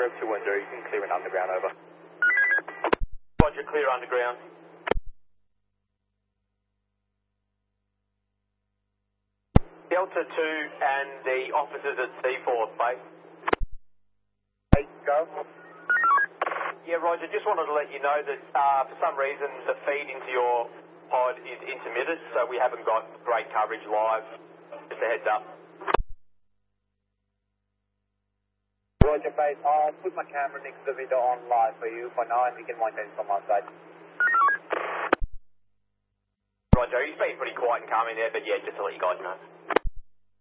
Rev 210, you can clear an underground, over. Roger, clear underground. Delta 2 and the officers at C4, base. Hey, go. Yeah, Roger, just wanted to let you know that for some reason the feed into your pod is intermittent, so we haven't got great coverage live. Just a heads up. Roger, base. I'll put my camera next to the video on live for you for now, and we can maintain from our side. Roger, he's been pretty quiet and calm in there, but yeah, just to let you guys know.